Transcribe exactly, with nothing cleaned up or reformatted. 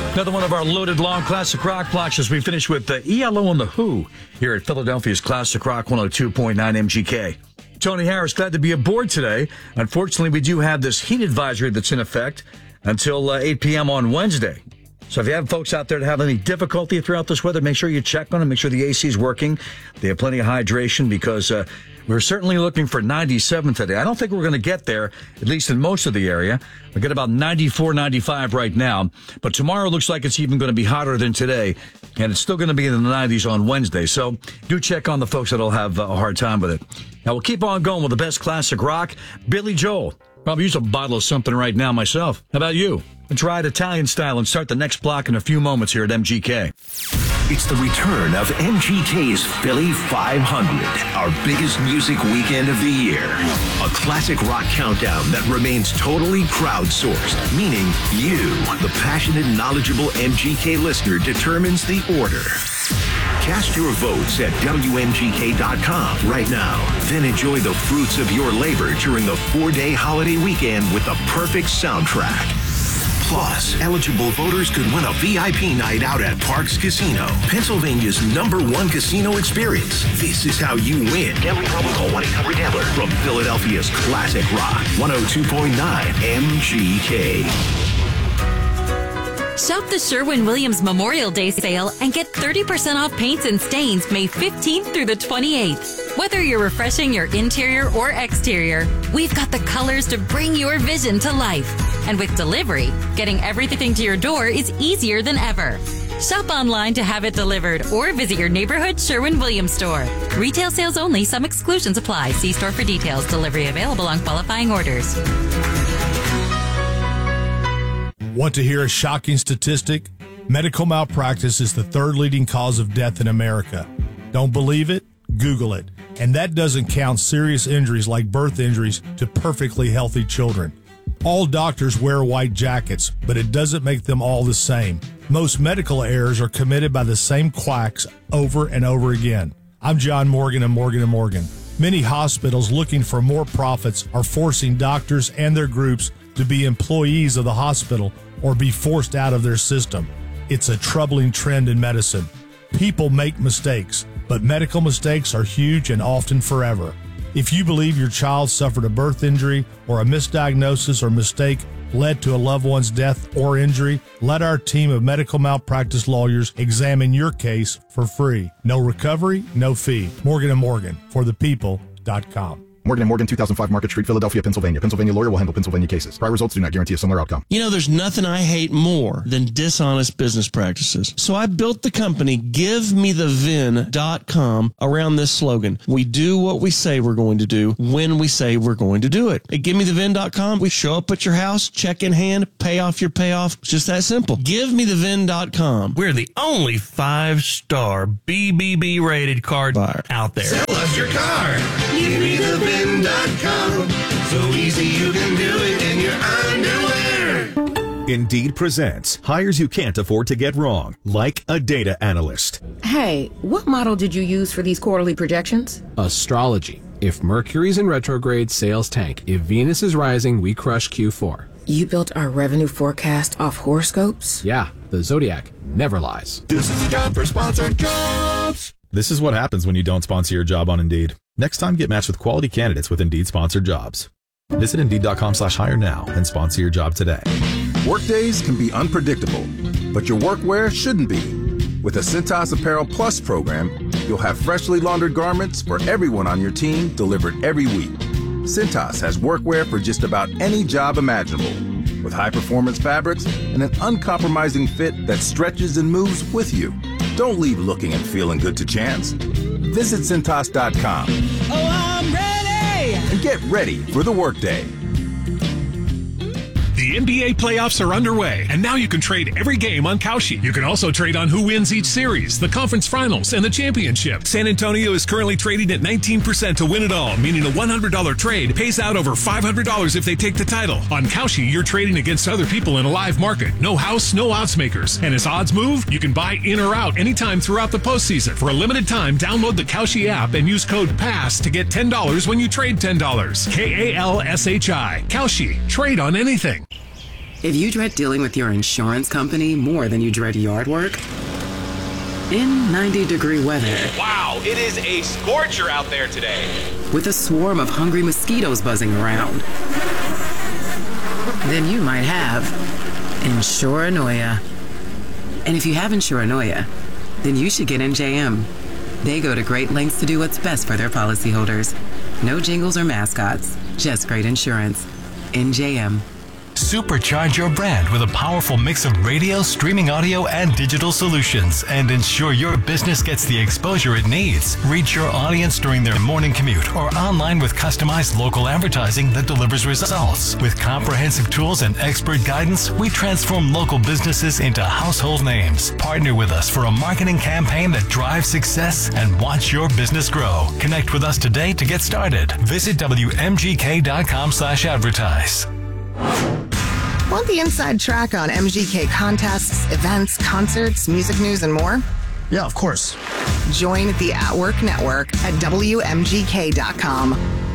Another one of our loaded long classic rock blocks as we finish with the E L O and the Who here at Philadelphia's Classic Rock one oh two point nine M G K. Tony Harris, glad to be aboard today. Unfortunately, we do have this heat advisory that's in effect until uh, eight p.m. on Wednesday. So if you have folks out there that have any difficulty throughout this weather, make sure you check on them, make sure the A C is working. They have plenty of hydration because uh, we're certainly looking for ninety-seven today. I don't think we're going to get there, at least in most of the area. We get about ninety-four, ninety-five right now. But tomorrow looks like it's even going to be hotter than today. And it's still going to be in the nineties on Wednesday. So do check on the folks that'll have a hard time with it. Now we'll keep on going with the best classic rock. Billy Joel. Probably use a bottle of something right now myself. How about you? Let's ride Italian style and start the next block in a few moments here at M G K. It's the return of M G K's Philly five hundred, our biggest music weekend of the year. A classic rock countdown that remains totally crowdsourced, meaning you, the passionate, knowledgeable M G K listener, determines the order. Cast your votes at W M G K dot com right now. Then enjoy the fruits of your labor during the four-day holiday weekend with the perfect soundtrack. Plus, eligible voters could win a V I P night out at Parks Casino, Pennsylvania's number one casino experience. This is how you win. Gambling problem? Call one eight hundred gambler. From Philadelphia's Classic Rock, one oh two point nine M G K. Shop the Sherwin-Williams Memorial Day sale and get thirty percent off paints and stains May fifteenth through the twenty-eighth. Whether you're refreshing your interior or exterior, we've got the colors to bring your vision to life. And with delivery, getting everything to your door is easier than ever. Shop online to have it delivered or visit your neighborhood Sherwin-Williams store. Retail sales only. Some exclusions apply. See store for details. Delivery available on qualifying orders. Want to hear a shocking statistic? Medical malpractice is the third leading cause of death in America. Don't believe it? Google it. And that doesn't count serious injuries like birth injuries to perfectly healthy children. All doctors wear white jackets, but it doesn't make them all the same. Most medical errors are committed by the same quacks over and over again. I'm John Morgan of Morgan and Morgan. Many hospitals looking for more profits are forcing doctors and their groups to be employees of the hospital or be forced out of their system. It's a troubling trend in medicine. People make mistakes, but medical mistakes are huge and often forever. If you believe your child suffered a birth injury or a misdiagnosis or mistake led to a loved one's death or injury, let our team of medical malpractice lawyers examine your case for free. No recovery, no fee. Morgan and Morgan, for the people dot com. Morgan and Morgan, two thousand five Market Street, Philadelphia, Pennsylvania. Pennsylvania lawyer will handle Pennsylvania cases. Prior results do not guarantee a similar outcome. You know, there's nothing I hate more than dishonest business practices. So I built the company give me the vin dot com around this slogan. We do what we say we're going to do when we say we're going to do it. At give me the vin dot com, we show up at your house, check in hand, pay off your payoff. It's just that simple. give me the vin dot com. We're the only five-star B B B rated car buyer out there. Sell us your car. give me the vin dot com. So easy you can do it in your underwear. Indeed presents hires you can't afford to get wrong, like a data analyst. Hey, what model did you use for these quarterly projections? Astrology. If Mercury's in retrograde, sales tank. If Venus is rising, we crush Q four. You built our revenue forecast off horoscopes? Yeah, the Zodiac never lies. This is a job for sponsored jobs. This is what happens when you don't sponsor your job on Indeed. Next time, get matched with quality candidates with Indeed-sponsored jobs. Visit Indeed.com slash hire now and sponsor your job today. Workdays can be unpredictable, but your workwear shouldn't be. With the Cintas Apparel Plus program, you'll have freshly laundered garments for everyone on your team delivered every week. Cintas has workwear for just about any job imaginable, with high-performance fabrics and an uncompromising fit that stretches and moves with you. Don't leave looking and feeling good to chance. Visit Cintas dot com. Oh, I'm ready! And get ready for the workday. The N B A playoffs are underway, and now you can trade every game on Kalshi. You can also trade on who wins each series, the conference finals, and the championship. San Antonio is currently trading at nineteen percent to win it all, meaning a one hundred dollars trade pays out over five hundred dollars if they take the title. On Kalshi, you're trading against other people in a live market. No house, no odds makers. And as odds move, you can buy in or out anytime throughout the postseason. For a limited time, download the Kalshi app and use code PASS to get ten dollars when you trade ten dollars. K A L S H I. Kalshi. Trade on anything. If you dread dealing with your insurance company more than you dread yard work, in ninety degree weather. Wow, it is a scorcher out there today. With a swarm of hungry mosquitoes buzzing around, then you might have Insuranoia. And if you have Insuranoia, then you should get N J M. They go to great lengths to do what's best for their policyholders. No jingles or mascots, just great insurance. N J M. Supercharge your brand with a powerful mix of radio, streaming audio, and digital solutions, and ensure your business gets the exposure it needs. Reach your audience during their morning commute or online with customized local advertising that delivers results. With comprehensive tools and expert guidance, we transform local businesses into household names. Partner with us for a marketing campaign that drives success and watch your business grow. Connect with us today to get started. Visit W M G K dot com slash advertise. Want the inside track on M G K contests, events, concerts, music news, and more? Yeah, of course. Join the At Work Network at W M G K dot com.